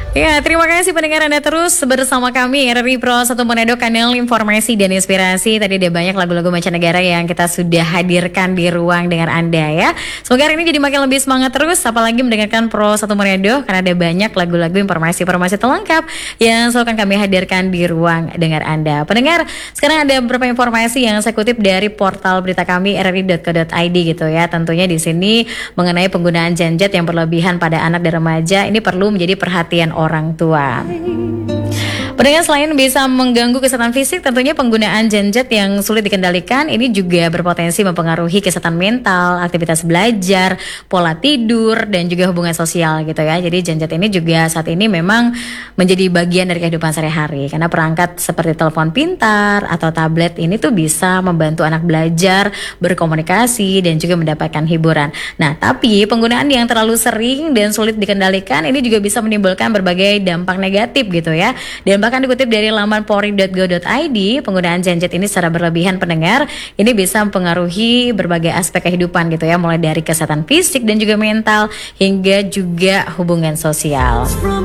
Ya, terima kasih pendengar Anda terus bersama kami RRI Pro 1 Manado, kanal informasi dan inspirasi. Tadi ada banyak lagu-lagu mancanegara yang kita sudah hadirkan di ruang dengar Anda ya. Semoga hari ini jadi makin lebih semangat terus, apalagi mendengarkan Pro 1 Manado, karena ada banyak lagu-lagu informasi-informasi terlengkap yang selalu akan kami hadirkan di ruang dengar Anda. Pendengar, sekarang ada beberapa informasi yang saya kutip dari portal berita kami rri.co.id gitu ya. Tentunya di sini mengenai penggunaan genjet yang berlebihan pada anak dan remaja, ini perlu menjadi perhatian orang tua. Pendengar, selain bisa mengganggu kesehatan fisik, tentunya penggunaan genjet yang sulit dikendalikan ini juga berpotensi mempengaruhi kesehatan mental, aktivitas belajar, pola tidur, dan juga hubungan sosial gitu ya. Jadi genjet ini juga saat ini memang menjadi bagian dari kehidupan sehari-hari, karena perangkat seperti telepon pintar atau tablet ini tuh bisa membantu anak belajar, berkomunikasi, dan juga mendapatkan hiburan. Nah, tapi penggunaan yang terlalu sering dan sulit dikendalikan ini juga bisa menimbulkan berbagai dampak negatif gitu ya. Dan bahkan dikutip dari laman polri.go.id, penggunaan genjet ini secara berlebihan, pendengar, ini bisa mempengaruhi berbagai aspek kehidupan gitu ya, mulai dari kesehatan fisik dan juga mental hingga juga hubungan sosial.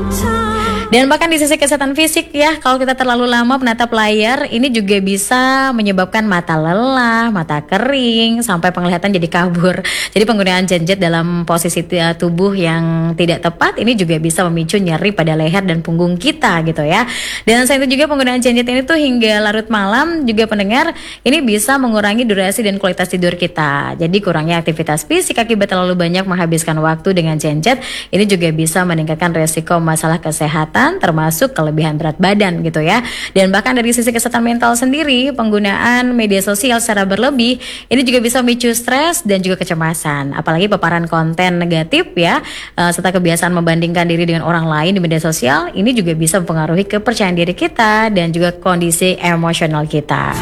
Dan bahkan di sisi kesehatan fisik ya, kalau kita terlalu lama menatap layar, ini juga bisa menyebabkan mata lelah, mata kering, sampai penglihatan jadi kabur. Jadi penggunaan genjet dalam posisi tubuh yang tidak tepat ini juga bisa memicu nyeri pada leher dan punggung kita gitu ya. Dan selain itu juga penggunaan genjet ini tuh hingga larut malam juga, pendengar, ini bisa mengurangi durasi dan kualitas tidur kita. Jadi kurangnya aktivitas fisik akibat terlalu banyak menghabiskan waktu dengan genjet ini juga bisa meningkatkan resiko masalah kesehatan, termasuk kelebihan berat badan gitu ya. Dan bahkan dari sisi kesehatan mental sendiri, penggunaan media sosial secara berlebih ini juga bisa memicu stres dan juga kecemasan. Apalagi paparan konten negatif ya, serta kebiasaan membandingkan diri dengan orang lain di media sosial, ini juga bisa mempengaruhi kepercayaan diri kita dan juga kondisi emosional kita.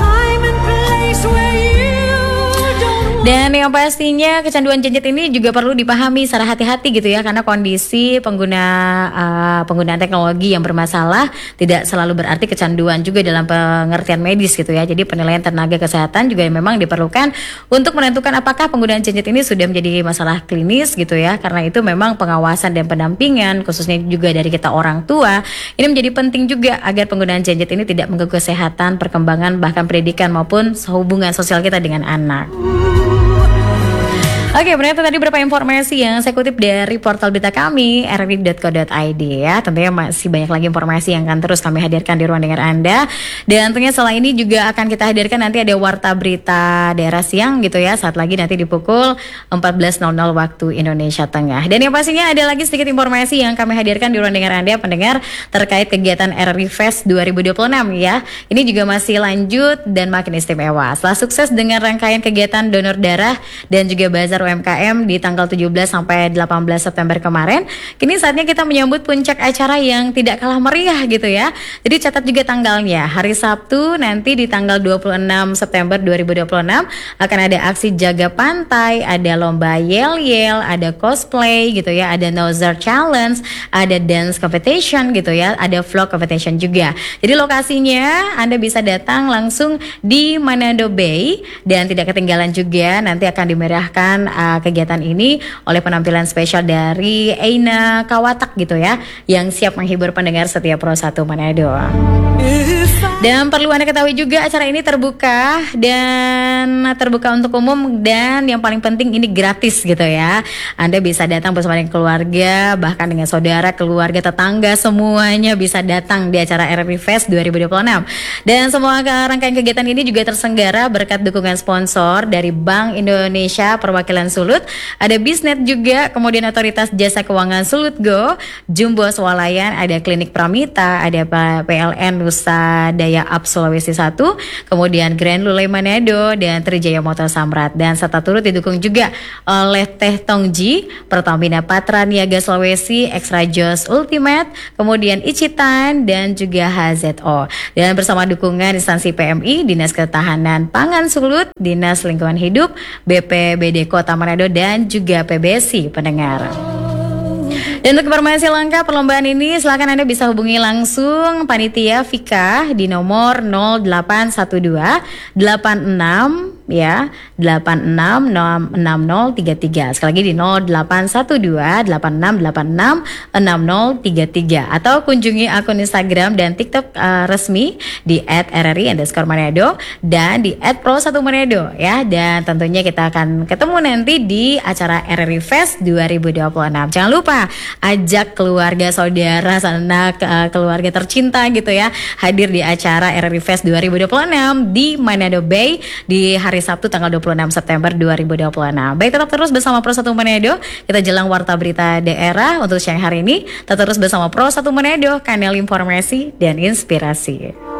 Dan yang pastinya kecanduan genjet ini juga perlu dipahami secara hati-hati gitu ya, karena kondisi penggunaan teknologi yang bermasalah tidak selalu berarti kecanduan juga dalam pengertian medis gitu ya. Jadi penilaian tenaga kesehatan juga memang diperlukan untuk menentukan apakah penggunaan genjet ini sudah menjadi masalah klinis gitu ya. Karena itu memang pengawasan dan pendampingan khususnya juga dari kita orang tua ini menjadi penting juga agar penggunaan genjet ini tidak mengganggu kesehatan, perkembangan, bahkan pendidikan maupun hubungan sosial kita dengan anak. Oke, ternyata tadi beberapa informasi yang saya kutip dari portal berita kami rri.co.id ya. Tentunya masih banyak lagi informasi yang akan terus kami hadirkan di ruang dengar Anda. Dan tentunya setelah ini juga akan kita hadirkan nanti ada warta berita daerah siang gitu ya, saat lagi nanti di pukul 14.00 waktu Indonesia Tengah. Dan yang pastinya ada lagi sedikit informasi yang kami hadirkan di ruang dengar Anda, pendengar, terkait kegiatan RRI Fest 2026 ya. Ini juga masih lanjut dan makin istimewa. Setelah sukses dengan rangkaian kegiatan donor darah dan juga bazar UMKM di tanggal 17 sampai 18 September kemarin, kini saatnya kita menyambut puncak acara yang tidak kalah meriah gitu ya. Jadi catat juga tanggalnya. Hari Sabtu nanti di tanggal 26 September 2026 akan ada aksi jaga pantai, ada lomba yel-yel, ada cosplay gitu ya, ada Nozar Challenge, ada dance competition gitu ya, ada vlog competition juga. Jadi lokasinya Anda bisa datang langsung di Manado Bay, dan tidak ketinggalan juga nanti akan dimeriahkan kegiatan ini oleh penampilan spesial dari Eina Kawatak gitu ya, yang siap menghibur pendengar setiap Pro 1 Manado. Dan perlu Anda ketahui juga, acara ini terbuka untuk umum, dan yang paling penting ini gratis gitu ya. Anda bisa datang bersama dengan keluarga, bahkan dengan saudara, keluarga, tetangga, semuanya bisa datang di acara RRI Fest 2026. Dan semua rangkaian kegiatan ini juga terselenggara berkat dukungan sponsor dari Bank Indonesia Perwakilan Sulut, ada Bisnet juga, kemudian Otoritas Jasa Keuangan Sulut Go, Jumbo Swalayan, ada Klinik Pramita, ada PLN Nusa Daya Up Sulawesi 1, kemudian Grand Lulai Manado, dan Trijaya Motor Samrat. Dan serta turut didukung juga oleh Teh Tongji, Pertamina Patra Niaga Sulawesi, Extra Jos Ultimate, kemudian Icitan, dan juga HZO. Dan bersama dukungan instansi PMI, Dinas Ketahanan Pangan Sulut, Dinas Lingkungan Hidup, BPBD Kota Manado, dan juga PBSI, pendengar. Dan untuk informasi lengkap perlombaan ini, silakan Anda bisa hubungi langsung Panitia Vika di nomor 0812 86 ya 866033. Sekali lagi di 081286866033 atau kunjungi akun Instagram dan TikTok resmi di @rri_manado dan di @pro1manado ya. Dan tentunya kita akan ketemu nanti di acara RRI Fest 2026. Jangan lupa ajak keluarga, saudara, sanak keluarga tercinta gitu ya, hadir di acara RRI Fest 2026 di Manado Bay di hari Sabtu tanggal 26 September 2026. Baik, tetap terus bersama Pro1 Manado. Kita jelang warta berita daerah untuk siang hari ini. Tetap terus bersama Pro1 Manado, kanal informasi dan inspirasi.